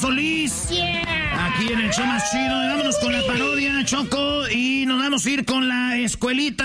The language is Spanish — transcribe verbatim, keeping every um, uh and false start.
Solís. Yeah. Aquí en el show más chido. Y vámonos con la parodia, Choco. Y nos vamos a ir con la escuelita.